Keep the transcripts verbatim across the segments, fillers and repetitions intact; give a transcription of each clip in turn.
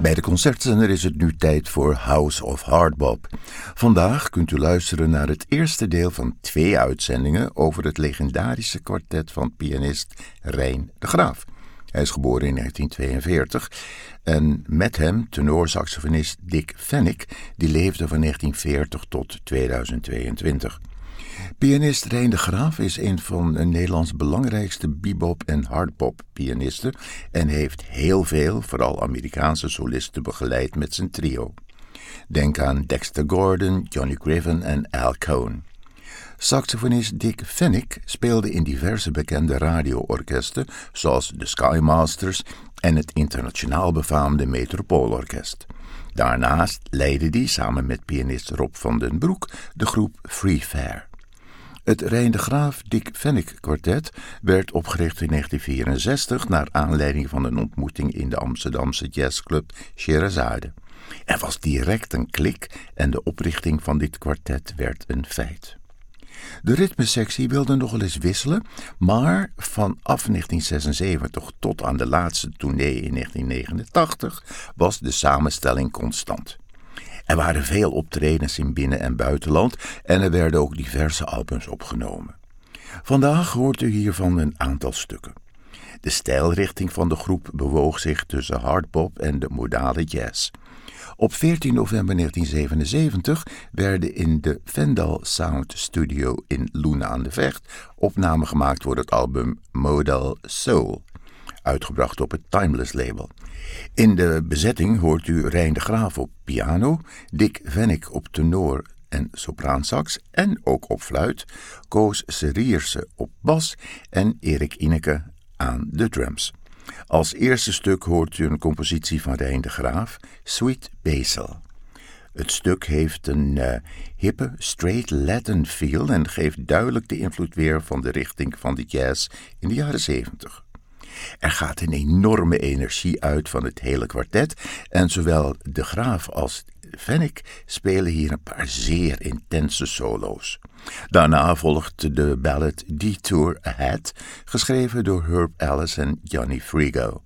Bij de Concertzender is het nu tijd voor House of Hardbop. Vandaag kunt u luisteren naar het eerste deel van twee uitzendingen over het legendarische kwartet van pianist Rein de Graaf. Hij is geboren in negentien tweeënveertig en met hem tenorsaxofonist Dick Pfennig, die leefde van negentien veertig tot tweeduizend tweeëntwintig. Pianist Rein de Graaf is een van Nederlands belangrijkste bebop- en hardbop pianisten en heeft heel veel, vooral Amerikaanse solisten, begeleid met zijn trio. Denk aan Dexter Gordon, Johnny Griffin en Al Cohn. Saxofonist Dick Pfennig speelde in diverse bekende radioorkesten, zoals de Skymasters en het internationaal befaamde Metropoolorkest. Daarnaast leidde hij samen met pianist Rob van den Broek de groep Free Fair. Het Rein de Graaf Dick Pfennig kwartet werd opgericht in negentien vierenzestig naar aanleiding van een ontmoeting in de Amsterdamse jazzclub Scheherazade. Er was direct een klik en de oprichting van dit kwartet werd een feit. De ritmesectie wilde nogal eens wisselen, maar vanaf negentien zesenzeventig tot aan de laatste tournee in negentien negenentachtig was de samenstelling constant. Er waren veel optredens in binnen- en buitenland en er werden ook diverse albums opgenomen. Vandaag hoort u hiervan een aantal stukken. De stijlrichting van de groep bewoog zich tussen hardbop en de modale jazz. Op veertien november negentien zevenenzeventig werden in de Vendal Sound Studio in Loenen aan de Vecht opnamen gemaakt voor het album Modal Soul, uitgebracht op het Timeless label. In de bezetting hoort u Rein de Graaf op piano, Dick Pfennig op tenor en sopraansax en ook op fluit, Koos Serierse op bas en Erik Ineke aan de drums. Als eerste stuk hoort u een compositie van Rein de Graaf, Sweet Basil. Het stuk heeft een uh, hippe, straight Latin feel en geeft duidelijk de invloed weer van de richting van de jazz in de jaren zeventig. Er gaat een enorme energie uit van het hele kwartet en zowel de Graaf als Pfennig spelen hier een paar zeer intense solo's. Daarna volgt de ballad Detour Ahead, geschreven door Herb Ellis en Johnny Frigo.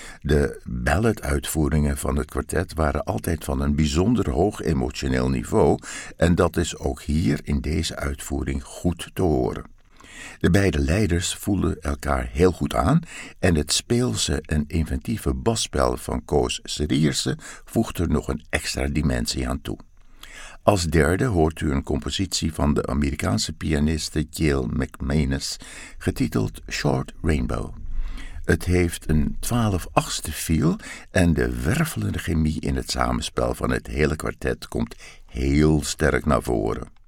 De ballad-uitvoeringen van het kwartet waren altijd van een bijzonder hoog emotioneel niveau en dat is ook hier in deze uitvoering goed te horen. De beide leiders voelden elkaar heel goed aan en het speelse en inventieve basspel van Koos Serierse voegt er nog een extra dimensie aan toe. Als derde hoort u een compositie van de Amerikaanse pianiste Gail McManus, getiteld Short Rainbow. Het heeft een twaalf-achtste feel en de wervelende chemie in het samenspel van het hele kwartet komt heel sterk naar voren.